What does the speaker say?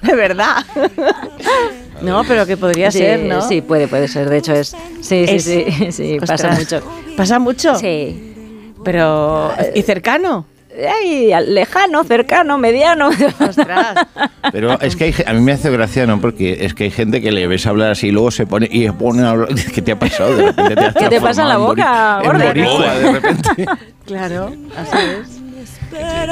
de verdad. No, pero que podría ser, ¿no? Sí, puede ser. De hecho es... Sí, pasa mucho. ¿Pasa mucho? Sí. Pero... ¿Y cercano? Ay, lejano, cercano, mediano. Ostras. Pero es que a mí me hace gracia, ¿no? Porque es que hay gente que le ves hablar así y luego se pone a hablar. ¿Qué te ha pasado? De repente te has ¿Qué te pasa en la boca, en boricua, de repente. Claro, así es.